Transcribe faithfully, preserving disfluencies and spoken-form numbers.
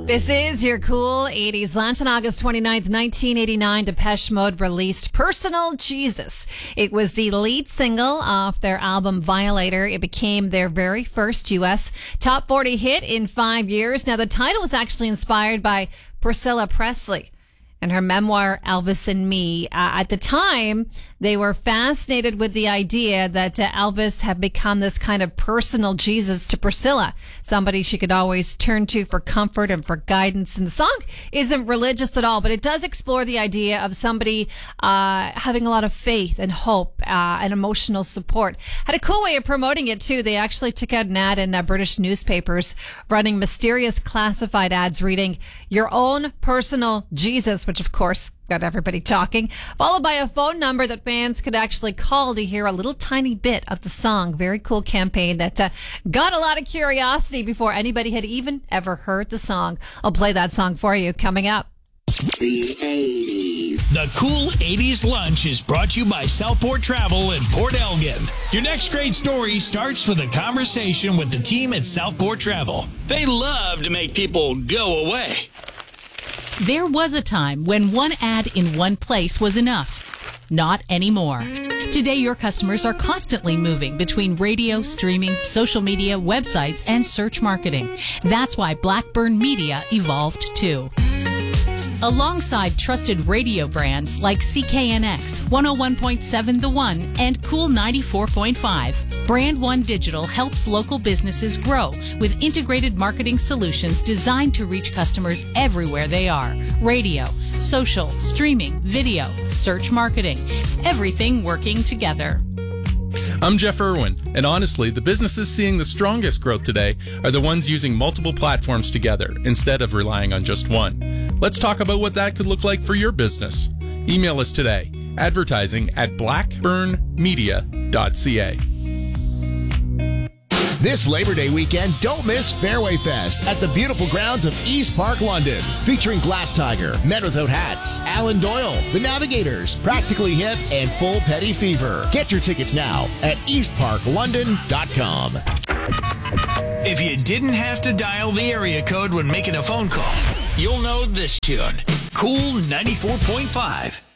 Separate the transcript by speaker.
Speaker 1: This is your cool eighties lunch. On August twenty-ninth, nineteen eighty-nine, Depeche Mode released Personal Jesus. It was the lead single off their album Violator. It became their very first U S top forty hit in five years. Now, the title was actually inspired by Priscilla Presley and her memoir, Elvis and Me. Uh, at the time, they were fascinated with the idea that uh, Elvis had become this kind of personal Jesus to Priscilla, somebody she could always turn to for comfort and for guidance. And the song isn't religious at all, but it does explore the idea of somebody uh, having a lot of faith and hope uh, and emotional support. Had a cool way of promoting it, too. They actually took out an ad in uh, British newspapers running mysterious classified ads reading, "Your own personal Jesus," which, of course, got everybody talking, followed by a phone number that fans could actually call to hear a little tiny bit of the song. Very cool campaign that uh, got a lot of curiosity before anybody had even ever heard the song. I'll play that song for you coming up.
Speaker 2: The eighties.
Speaker 3: The Cool eighties Lunch is brought to you by Southport Travel in Port Elgin. Your next great story starts with a conversation with the team at Southport Travel. They love to make people go away.
Speaker 4: There was a time when one ad in one place was enough. Not anymore. Today, your customers are constantly moving between radio, streaming, social media, websites, and search marketing. That's why Blackburn Media evolved too. Alongside trusted radio brands like C K N X, one oh one point seven The One, and Cool ninety-four point five, Brand One Digital helps local businesses grow with integrated marketing solutions designed to reach customers everywhere they are. Radio, social, streaming, video, search marketing, everything working together.
Speaker 5: I'm Jeff Irwin, and honestly, the businesses seeing the strongest growth today are the ones using multiple platforms together instead of relying on just one. Let's talk about what that could look like for your business. Email us today, advertising at blackburn media dot c a.
Speaker 6: This Labor Day weekend, don't miss Fairway Fest at the beautiful grounds of East Park, London. Featuring Glass Tiger, Men Without Hats, Alan Doyle, The Navigators, Practically Hip, and Full Petty Fever. Get your tickets now at east park london dot com.
Speaker 3: If you didn't have to dial the area code when making a phone call, you'll know this tune. Cool ninety-four point five.